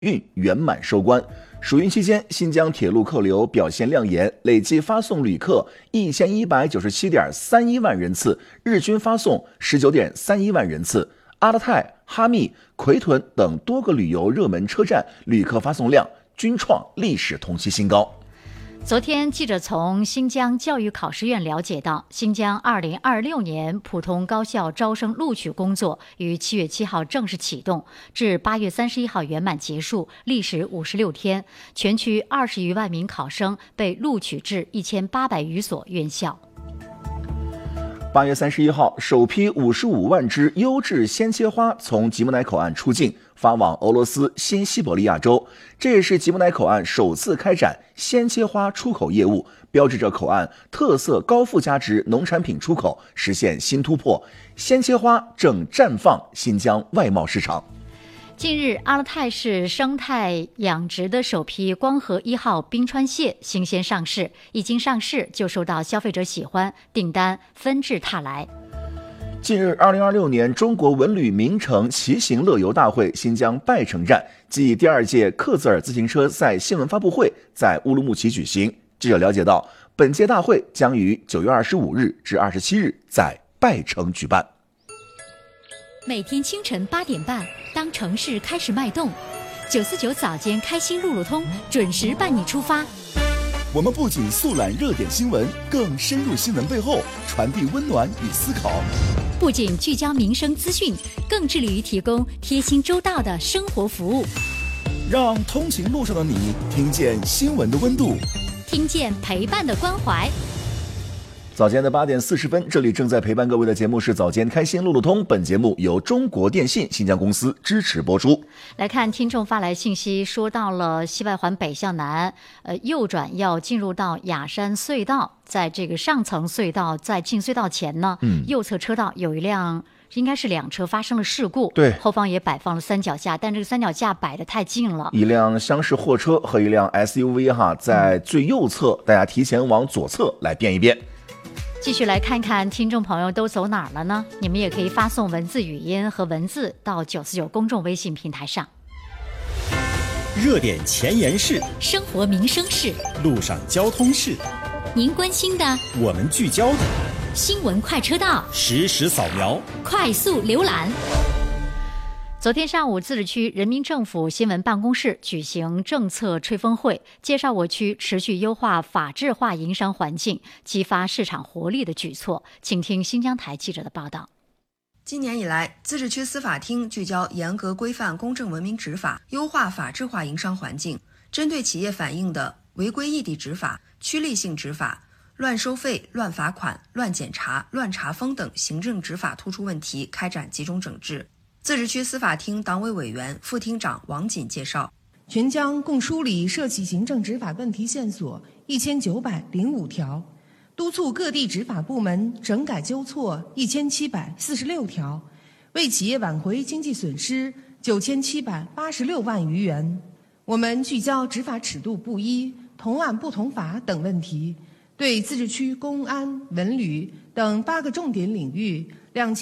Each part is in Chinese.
运圆满收官。暑运期间，新疆铁路客流表现亮眼，累计发送旅客1197.31万人次，日均发送19.31万人次。阿勒泰、哈密、奎屯等多个旅游热门车站旅客发送量均创历史同期新高。 昨天，记者从新疆教育考试院了解到，新疆2026年普通高校招生录取工作于7月7号正式启动，至8月31号圆满结束，历时56天。全区20余万名考生被录取至1800余所院校。 8月31号，首批55万只优质鲜切花从吉木乃口岸出境，发往俄罗斯新西伯利亚州。这也是吉木乃口岸首次开展鲜切花出口业务，标志着口岸特色高附加值农产品出口实现新突破。鲜切花正绽放新疆外贸市场。 近日，阿勒泰市生态养殖的首批光合1号冰川蟹新鲜上市，一经上市就受到消费者喜欢，订单纷至沓来。 近日，2026年中国文旅名城骑行乐游大会新疆拜城站暨第2届克孜尔自行车赛新闻发布会在乌鲁木齐举行。记者了解到，本届大会将于9月25日至27日在拜城举办。 每天清晨8点半，当城市开始脉动，949早间开心路路通准时伴你出发。 我们不仅速览热点新闻，更深入新闻背后，传递温暖与思考。 不仅聚焦民生资讯，更致力于提供贴心周到的生活服务。 让通勤路上的你听见新闻的温度， 听见陪伴的关怀。 早间的8点40分，这里正在陪伴各位的节目是早间开心路路通。本节目由中国电信新疆公司支持播出。 来看听众发来信息，说到了西外环北向南，右转要进入到雅山隧道，在这个上层隧道在进隧道前呢，右侧车道有一辆应该是2车发生了事故， 对， 后方也摆放了三脚架，但这个三脚架摆得太近了， 一辆厢式货车和一辆 SUV 在最右侧，大家提前往左侧来变一变。 继续来看看听众朋友都走哪儿了呢？你们也可以发送文字、语音和文字到949公众微信平台上。 热点前沿事， 生活民生事， 路上交通事， 您关心的， 我们聚焦的， 新闻快车道， 实时扫描， 快速浏览。 昨天上午，自治区人民政府新闻办公室举行政策吹风会，介绍我区持续优化法治化营商环境、激发市场活力的举措。请听新疆台记者的报道。 今年以来，自治区司法厅聚焦严格规范公正文明执法，优化法治化营商环境，针对企业反映的违规异地执法、趋利性执法、乱收费、乱罚款、乱检查、乱查封等行政执法突出问题开展集中整治。自治区司法厅党委委员、副厅长王锦介绍， 全疆共梳理涉企行政执法问题线索1905条，督促各地执法部门整改纠错1746条，为企业挽回经济损失9786万余元。我们聚焦执法尺度不一、同案不同罚等问题，对自治区公安、文旅等8个重点领域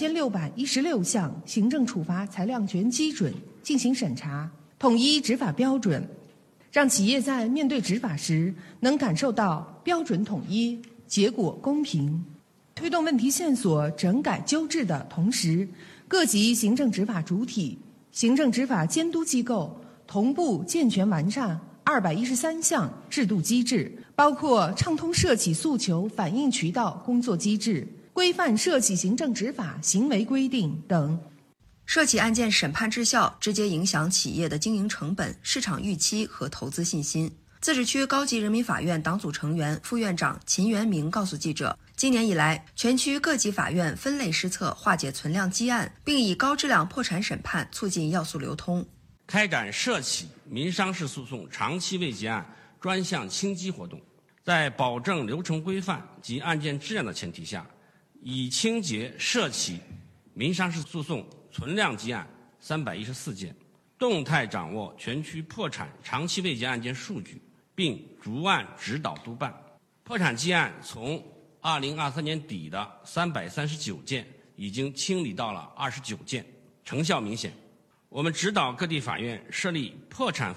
2616项行政处罚裁量权基准进行审查，统一执法标准，让企业在面对执法时能感受到标准统一、结果公平。推动问题线索整改纠治的同时，各级行政执法主体、行政执法监督机构同步健全完善213项制度机制，包括畅通涉企诉求反映渠道工作机制、规范涉企行政执法行为规定等。 涉企案件审判质效直接影响企业的经营成本、市场预期和投资信心。自治区高级人民法院党组成员、副院长秦元明告诉记者，今年以来，全区各级法院分类施策，化解存量积案，并以高质量破产审判促进要素流通。 开展涉企民商事诉讼长期未结案专项清积活动，在保证流程规范及案件质量的前提下，已清结涉企民商事诉讼存量积案314件，动态掌握全区破产长期未结案件数据，并逐案指导督办。破产积案从2023年底的339件已经清理到了29件，成效明显。 我们指导各地法院设立破产